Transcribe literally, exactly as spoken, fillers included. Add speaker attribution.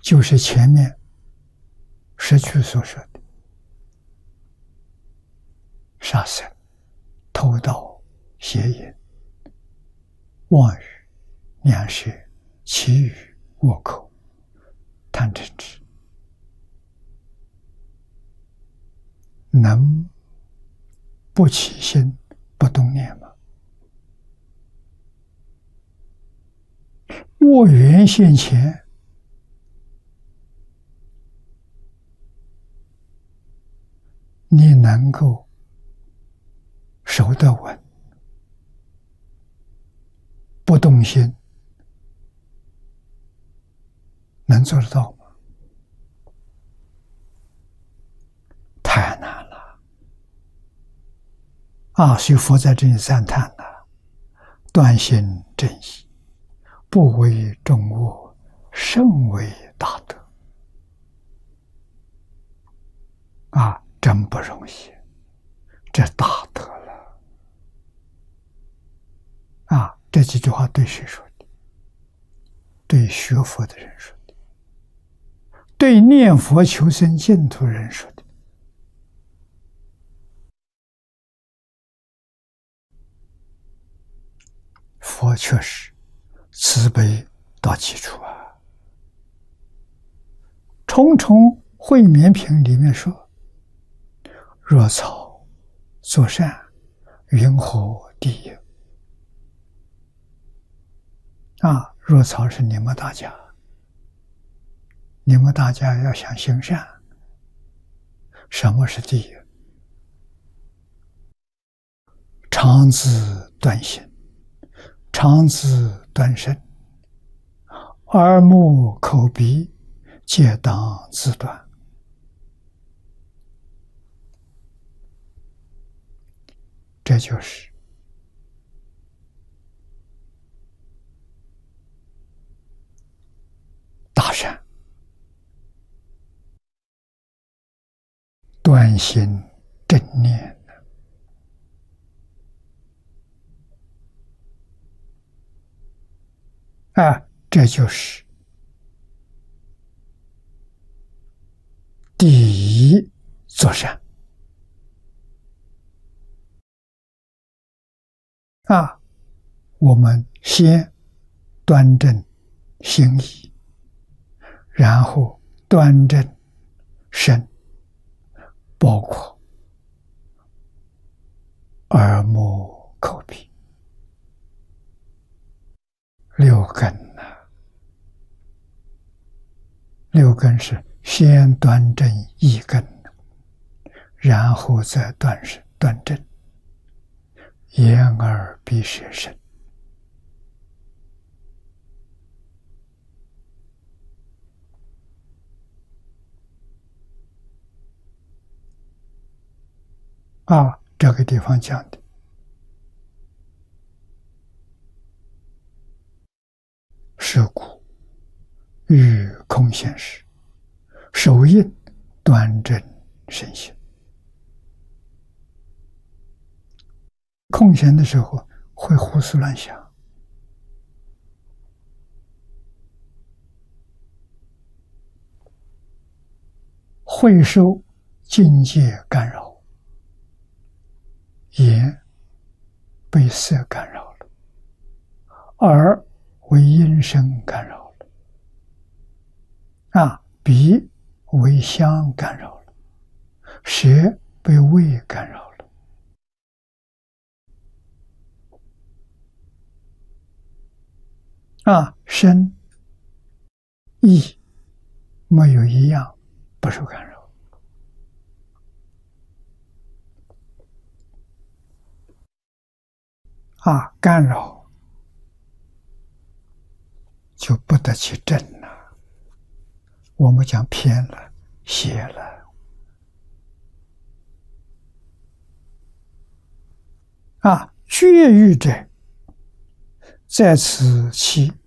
Speaker 1: 就是前面十句所说的杀生、偷盗、邪淫、妄语、两舌、绮语、恶口、贪嗔痴，能不起心不动念吗？我缘现前，你能够守得稳，不动心，能做得到吗？太难了啊！所以佛在这里赞叹了：断心正义，不为众恶，甚为大德。啊，真不容易，这大德了啊！这几句话对谁说的？对学佛的人说的，对念佛求生净土人说的。佛确实慈悲到极处啊！重重慧勉品里面说：若草作善，云何地也？啊，若草是你们大家，你们大家要想行善。什么是地也？常自断心，常自断身，耳目口鼻皆当自断。这就是大善，断心正念啊，这就是第一做善啊！我们先端正心意，然后端正身，包括耳目口鼻六根啊。六根是先端正一根，然后再断是断正眼耳鼻舌身。啊，这个地方讲的是故欲空闲时，手印端正身心。空闲的时候会胡思乱想，会受境界干扰，眼被色干扰了，耳为音声干扰了，啊，鼻为香干扰了，舌被味干扰了，啊，身意没有一样不受干扰。啊，干扰就不得其正了。我们讲偏了、邪了。啊，绝欲者，在此期